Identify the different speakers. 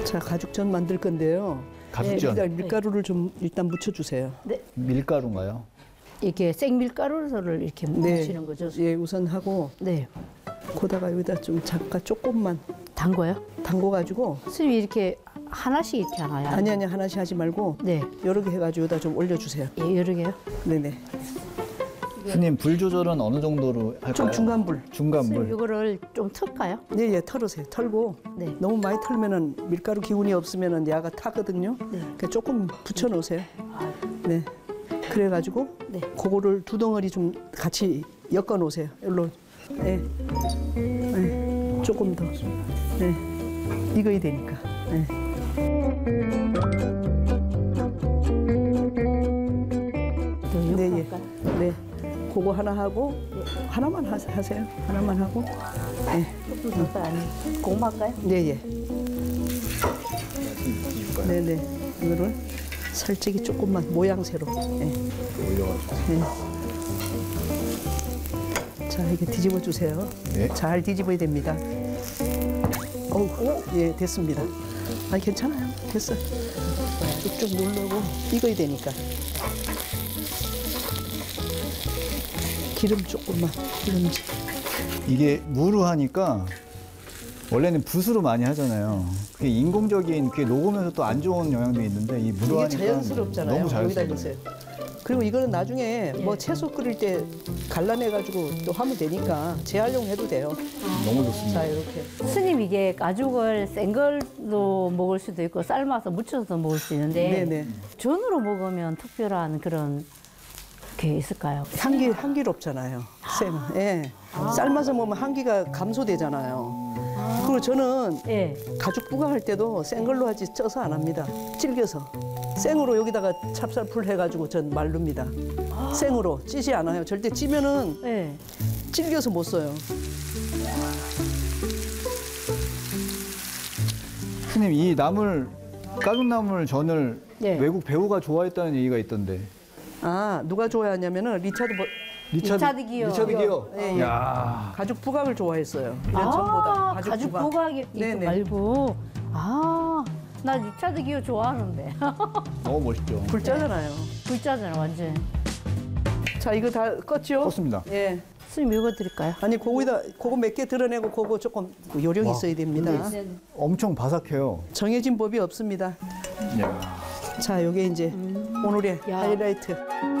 Speaker 1: 자, 가죽전 만들 건데요.
Speaker 2: 가죽전.
Speaker 1: 네, 밀가루를 좀 일단 묻혀주세요.
Speaker 3: 네.
Speaker 2: 밀가루인가요?
Speaker 3: 이렇게 생밀가루를 이렇게 묻히는 거죠.
Speaker 1: 예, 우선 하고
Speaker 3: 네.
Speaker 1: 거다가 여기다 좀 잠깐 조금만
Speaker 3: 담궈요?
Speaker 1: 담궈가지고.
Speaker 3: 선생님 이렇게 하나씩 이렇게 하나요?
Speaker 1: 아니 하나씩 하지 말고
Speaker 3: 네.
Speaker 1: 여러 개 해가지고 여기다 좀 올려주세요.
Speaker 3: 예, 여러 개요?
Speaker 1: 네네.
Speaker 2: 스님 불 조절은 어느 정도로 할까요?
Speaker 1: 좀 중간불.
Speaker 2: 중간
Speaker 3: 선생님
Speaker 2: 불.
Speaker 3: 이거를 좀 틀까요?
Speaker 1: 네, 예, 털으세요. 털고
Speaker 3: 네.
Speaker 1: 너무 많이 털면은 밀가루 기운이 없으면은 야가 타거든요.
Speaker 3: 네.
Speaker 1: 그러니까 조금 붙여 놓으세요. 네. 그래가지고
Speaker 3: 네.
Speaker 1: 그거를 두 덩어리 좀 같이 엮어 놓으세요. 일로. 네. 네. 조금 더. 네. 익어야 되니까. 네. 네, 예. 네. 그거 하나 하고 하나만 하세요. 하나만 하고. 네.
Speaker 3: 조금 될까요? 아니 고구마일까요?
Speaker 1: 네, 예. 네, 네. 이거를 살짝이 조금만 모양새로. 네.
Speaker 2: 올려가지고.
Speaker 1: 네. 자, 이렇게 뒤집어 주세요.
Speaker 2: 네.
Speaker 1: 잘 뒤집어야 됩니다. 예, 됐습니다. 아, 괜찮아요. 됐어. 쭉쭉 누르고 익어야 되니까. 기름 조금만, 기름지.
Speaker 2: 이게 무로 하니까 원래는 붓으로 많이 하잖아요. 그게 인공적인 그게 녹으면서 또 안 좋은 영향도 있는데 이 무로
Speaker 1: 이게
Speaker 2: 하니까
Speaker 1: 자연스럽잖아요.
Speaker 2: 너무
Speaker 1: 여기다
Speaker 2: 자연스러워요.
Speaker 1: 넣으세요. 그리고 이거는 나중에 뭐 채소 끓일 때 갈라내가지고 또 하면 되니까 재활용해도 돼요.
Speaker 2: 너무 좋습니다.
Speaker 1: 자, 이렇게.
Speaker 3: 스님 이게 가죽을 센 걸로 먹을 수도 있고 삶아서 무쳐서 먹을 수 있는데
Speaker 1: 네네.
Speaker 3: 전으로 먹으면 특별한 그런 게 있을까요?
Speaker 1: 한기롭잖아요. 생. 예. 삶아서 먹으면 한기가 감소되잖아요. 그리고 저는
Speaker 3: 예.
Speaker 1: 가죽 부각할 때도 센 걸로 하지 쪄서 안 합니다. 질겨서. 생으로 여기다가 찹쌀풀 해가지고 전 말릅니다. 생으로 찌지 않아요. 절대 찌면은
Speaker 3: 예.
Speaker 1: 질겨서 못 써요.
Speaker 2: 스님 이 나물 가죽나물 전을
Speaker 3: 네.
Speaker 2: 외국 배우가 좋아했다는 얘기가 있던데.
Speaker 1: 아, 누가 좋아하냐면은
Speaker 3: 리차드 기어.
Speaker 2: 리차드 기어.
Speaker 1: 예, 예.
Speaker 2: 야.
Speaker 1: 가죽 부각을 좋아했어요. 이런 전보다
Speaker 3: 가죽 부각이 이거
Speaker 1: 네네.
Speaker 3: 말고 나 리차드 기어 좋아하는데
Speaker 2: 너무 멋있죠.
Speaker 1: 불짜잖아요.
Speaker 3: 불자잖아 완전.
Speaker 1: 자, 이거 다 껐죠?
Speaker 2: 껐습니다.
Speaker 1: 예.
Speaker 3: 스님 이거 드릴까요?
Speaker 1: 아니, 그거 몇 개 드러내고 그거 조금 요령이 있어야 됩니다.
Speaker 2: 엄청 바삭해요.
Speaker 1: 정해진 법이 없습니다.
Speaker 2: 야.
Speaker 1: 자, 요게 이제 오늘의
Speaker 3: 야.
Speaker 1: 하이라이트.